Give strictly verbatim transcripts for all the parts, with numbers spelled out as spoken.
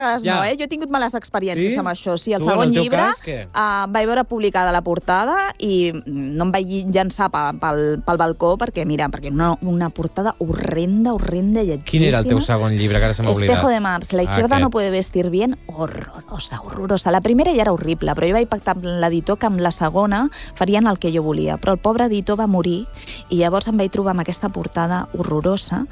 Ja. No, eh? Jo he tingut males experiències sí? amb això. Sí, el tu, segon el llibre cas, uh, vaig veure publicada la portada i no em vaig llançar pel, pel balcó perquè, mira, perquè una, una portada horrenda, horrenda, lletgíssima. Quin era el teu segon llibre, que ara se m'ha oblidat? Espejo de Mars, La izquierda Aquest. no puede vestir bien, horrorosa, horrorosa. La primera ja era horrible, però jo vaig pactar amb l'editor que amb la segona farien el que jo volia, però el pobre editor va morir i llavors em vaig trobar amb aquesta portada horrorosa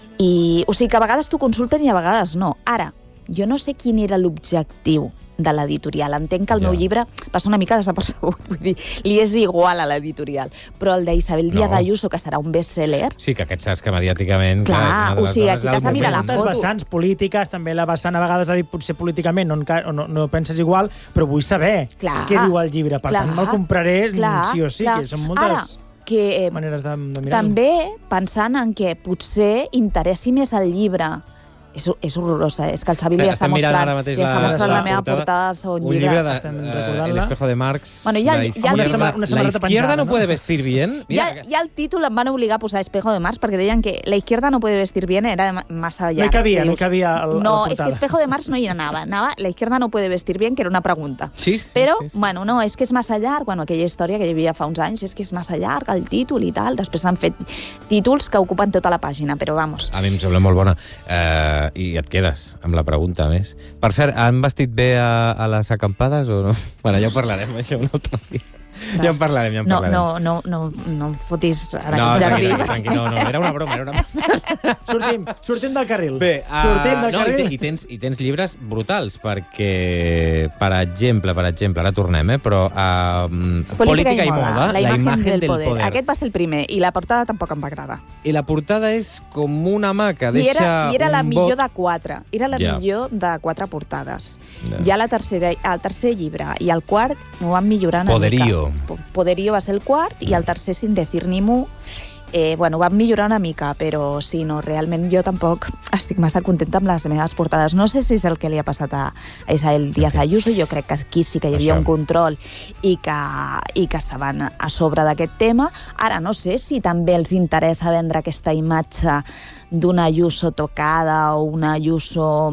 i, o sigui, que a vegades t'ho consulten i a vegades no. Ara, jo no sé quin era l'objectiu de l'editorial. Entenc que el ja. meu llibre passa una mica desapercebut, vull dir, li és igual a l'editorial. Però el d'Isabel Díaz no. Ayuso, que serà un best-seller... Sí, que aquest saps que mediàticament... Clar, clar o sigui, aquí t'has de mirar la foto. Moltes vessants polítiques, també la vessant a vegades de dir potser políticament no, no, no penses igual, però vull saber clar, què diu el llibre. Per clar, tant, me'l compraré clar, sí o sí, clar. que són moltes... Ara, que, eh, maneres de, de mirar-ho. També pensant en què potser interessi més el llibre. És, és horrorosa, és que el Xavi li està mostrant, ara mateix li està mostrant la, la meva portada, portada del segon un llibre. llibre de uh, El espejo de Marx. Bueno, ja, la, ja, izquierda, ja, una samarreta la izquierda penjada, no puede vestir bien. Mira, ja, ja el títol em van obligar a posar Espejo de Marx perquè deien que la izquierda no puede vestir bien era massa llarg. No hi cabia, no hi cabia a la, no, a la és que Espejo de Marx no hi anava. Anava la izquierda no puede vestir bien, que era una pregunta. Sí, sí, Però, sí, sí. bueno, no, és que és massa llarg. Bueno, aquella història que hi havia fa uns anys, és que és massa llarg, el títol i tal. Després s'han fet títols que ocupen tota la pàgina, però vamos. A mi em sembla molt bona. Uh, I et quedes amb la pregunta més. Per cert, han vestit bé a, a les acampades o no? Bueno, ja ho parlarem, això un altre dia. Ja en parlarem, ja en no, parlarem. No, no, no, no em fotis ara no, aquest jardí. Tranquil, tranquil, no, no, era una broma, era una broma. Sortim, sortim del carril. Bé, uh, sortim del no, carril. I, i, tens, i tens llibres brutals, perquè, per exemple, per exemple, ara tornem, eh, però uh, Política, Política i moda, moda la, la imagen del, del poder. poder. Aquest va ser el primer, i la portada tampoc em va agradar. I la portada és com una mà que deixa I era, i era un la millor boc... de quatre. Era la ja. millor de quatre portades. Ja. Ja la tercera, el tercer llibre i el quart ho van millorar una Poderío. mica. Poderío va ser el quart i el tercer Sin decir ni mu. Eh, bueno, van millorar una mica, però sí, no, realment jo tampoc estic massa contenta amb les meves portades. No sé si és el que li ha passat a Isabel Díaz Ayuso, jo crec que aquí sí que hi havia Això. un control i que, i que estaven a sobre d'aquest tema. Ara no sé si també els interessa vendre aquesta imatge d'una Ayuso tocada o una Ayuso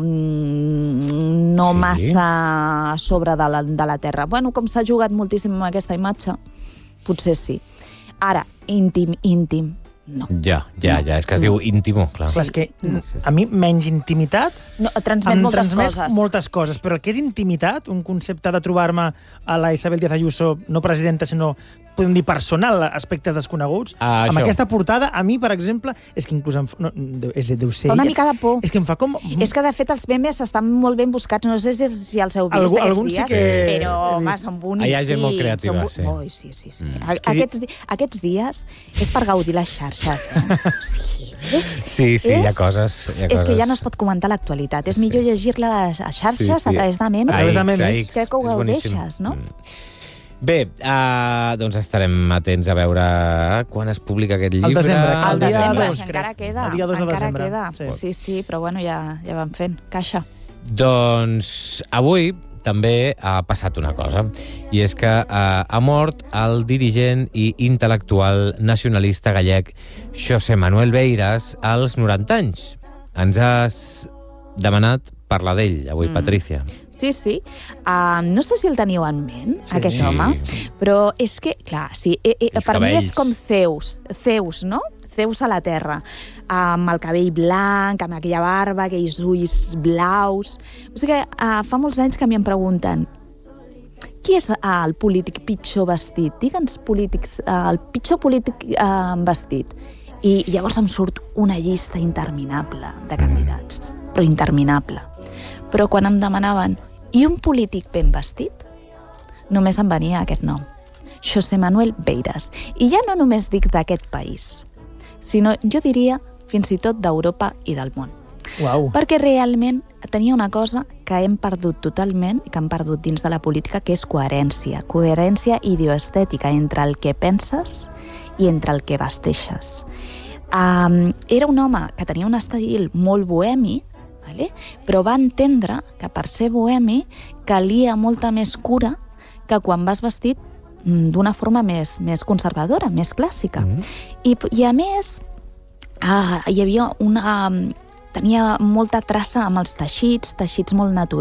mm, no sí. massa a sobre de la, de la terra. Bueno, com s'ha jugat moltíssim amb aquesta imatge, potser sí. Ara, íntim, íntim, no. Ja, ja, ja, és que es diu íntimo, clar. Sí. És que a mi menys intimitat no, transmet em moltes transmet coses. moltes coses, però el que és intimitat, un concepte de trobar-me a la Isabel Díaz Ayuso, no presidenta, sinó podem dir personal, aspectes desconeguts. Ah, amb això. aquesta portada, a mi, per exemple, és que inclús em fa, no, és, deu ser... Fa una mica de por. És que em fa com... És que, de fet, els memes estan molt ben buscats. No sé si els heu vist Algú, aquests dies, sí que però, home, són bonics. Hi ha gent molt creativa, són... sí. Oh, sí, sí, sí. Mm. Aquests, aquests dies és per gaudir les xarxes. Eh? Sí, és, sí, sí, és, hi ha coses... Hi ha és coses... que ja no es pot comentar l'actualitat. És millor sí. llegir-la a xarxes sí, sí. a través de memes. A través de memes. X, Crec que ho és gaudeixes, no? Mm. Bé, uh, doncs estarem atents a veure quan es publica aquest llibre. El desembre. Al El dia desembre, dos, si encara queda. El dia dos de encara desembre. queda. Sí. sí, sí, però bueno, ja, ja van fent. Caixa. Doncs avui també ha passat una cosa, i és que uh, ha mort el dirigent i intel·lectual nacionalista gallec José Manuel Beiras als noranta anys. Ens has demanat parlar d'ell avui, mm. Patrícia. Sí, sí. Uh, no sé si el teniu en ment, sí. aquest sí. home, però és que, clar, sí, eh, eh, per cabells. mi és com Zeus, Zeus, no? Zeus a la Terra, amb el cabell blanc, amb aquella barba, aquells ulls blaus... O sigui que uh, fa molts anys que a mi em pregunten qui és uh, el polític pitjor vestit? Digue'ns polítics, uh, el pitjor polític uh, vestit. I llavors em surt una llista interminable de candidats, però interminable. Però quan em demanaven i un polític ben vestit, només em venia aquest nom, José Manuel Beiras. I ja no només dic d'aquest país, sinó jo diria fins i tot d'Europa i del món. Uau. Perquè realment tenia una cosa que hem perdut totalment i que hem perdut dins de la política, que és coherència. Coherència ideoestètica entre el que penses i entre el que vesteixes. Um, era un home que tenia un estil molt bohemi, vale? Però va entendre que per ser bohemi calia molta més cura que quan vas vestit d'una forma més, més conservadora, més clàssica. Mm. I, I a més, uh, hi havia una, tenia molta traça amb els teixits, teixits molt naturals,